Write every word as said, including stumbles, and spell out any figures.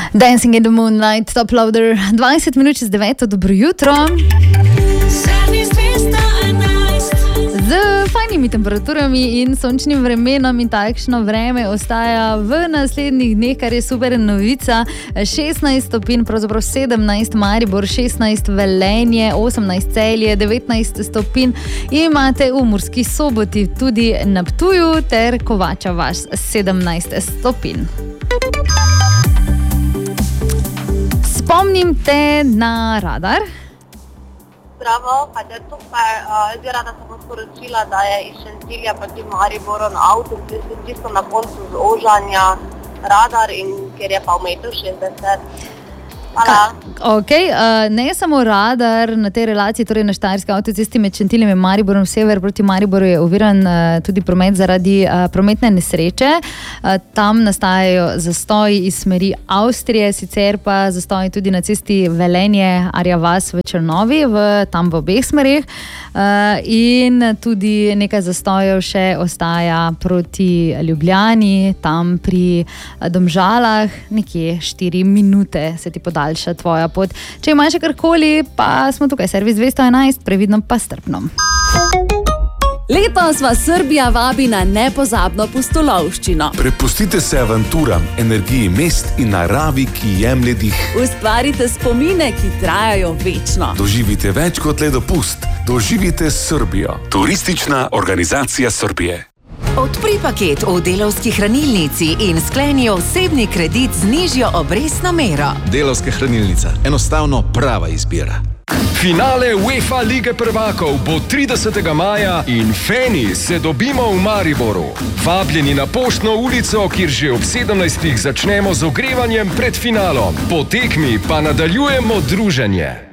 Dancing in the Moonlight, Top Loader, dvajset minut čez deveto, dobro jutro. Z fajnimi temperaturami in sončnim vremenom in takšno vreme ostaja v naslednjih dneh, kar je super novica. šestnajst stopinj, pravzaprav sedemnajst Maribor, šestnajst Velenje, osemnajst Celje, devetnajst stopinj imate v Murski Soboti, tudi na Ptuju ter Kovača vas sedemnajst stopinj. Spomnim te na radar. Zdravo, Katja tukaj. Jaz bi rada samo sporočila, da je iz Šentilja proti Mariboru na avtocesti čisto na koncu zožanja radar in ker je pa v metu šestdeset. Hvala. Ok, uh, ne samo radar na tej relaciji, torej na štajerski avtocesti med Šentiljem in Mariborom, sever proti Mariboru je oviran uh, tudi promet zaradi uh, prometne nesreče. Uh, tam nastajajo zastoji iz smeri Avstrije, sicer pa zastoji tudi na cesti Velenje, Arja vas v Črnovi, v, tam v obeh smerih. Uh, in tudi nekaj zastojev še ostaja proti Ljubljani, tam pri Domžalah, nekje štiri minute se ti podaljša tvoja pot. Če imaš še karkoli, pa smo tukaj, servis dvesto enajst, previdno pa strpno. Letos vas Srbija vabi na nepozabno pustolovščino. Prepustite se avanturam, energiji mest in naravi, ki jemlje dih. Ustvarite spomine, ki trajajo večno. Doživite več kot le dopust. Doživite Srbijo. Turistična organizacija Srbije. Odpri paket v Delavski hranilnici in skleni osebni kredit z nižjo obrestno mero. Delavska hranilnica. Enostavno prava izbira. Finale UEFA Lige prvakov bo tridesetega maja in feni se dobimo v Mariboru. Vabljeni na Poštno ulico, kjer že ob sedemnajstih začnemo z ogrevanjem pred finalom. Po tekmi pa nadaljujemo druženje.